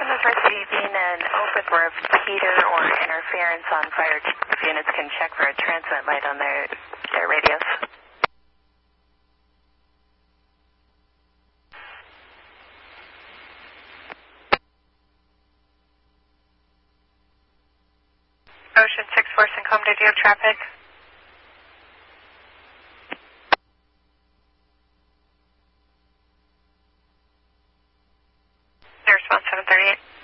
is receiving an open repeater or interference on fire chief. Units can check for a transmit light on their radios. Ocean 6-4, Syncom, did you have traffic? Response 738.